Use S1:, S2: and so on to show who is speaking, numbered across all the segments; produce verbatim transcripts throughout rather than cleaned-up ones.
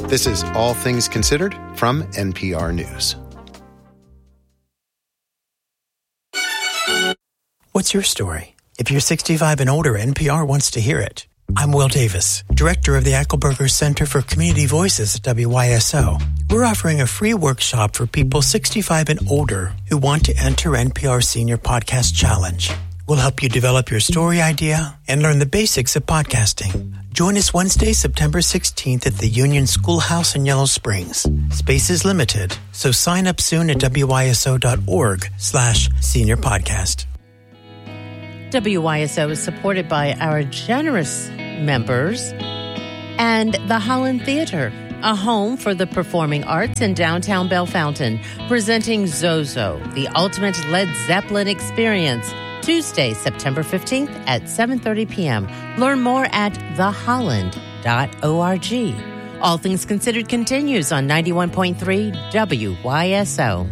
S1: This is All Things Considered from N P R News.
S2: What's your story? If you're sixty-five and older, N P R wants to hear it. I'm Will Davis, director of the Ackelberger Center for Community Voices at W Y S O. We're offering a free workshop for people sixty-five and older who want to enter N P R Senior Podcast Challenge. We'll help you develop your story idea and learn the basics of podcasting. Join us Wednesday, September sixteenth at the Union Schoolhouse in Yellow Springs. Space is limited, so sign up soon at wyso.org slash senior podcast.
S3: W Y S O is supported by our generous members and the Holland Theater, a home for the performing arts in downtown Bellefontaine, presenting Zozo, the ultimate Led Zeppelin experience, Tuesday, September fifteenth at seven thirty p.m. Learn more at the holland dot org. All Things Considered continues on ninety-one point three W Y S O.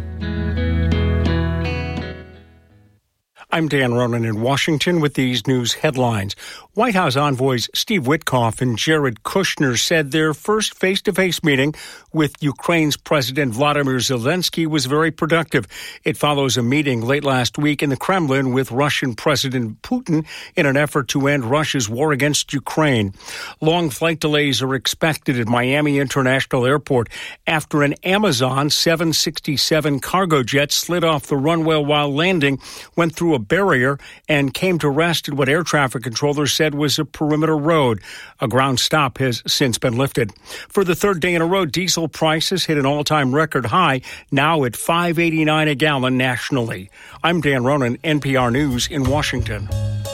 S4: I'm Dan Ronan in Washington with these news headlines. White House envoys Steve Witkoff and Jared Kushner said their first face-to-face meeting with Ukraine's President Vladimir Zelensky was very productive. It follows a meeting late last week in the Kremlin with Russian President Putin in an effort to end Russia's war against Ukraine. Long flight delays are expected at Miami International Airport after an Amazon seven sixty-seven cargo jet slid off the runway while landing, went through a barrier, and came to rest at what air traffic controllers said was a perimeter road. A ground stop has since been lifted. For the third day in a row, diesel prices hit an all-time record high, now at five eighty-nine a gallon nationally. I'm Dan Ronan, N P R News in Washington.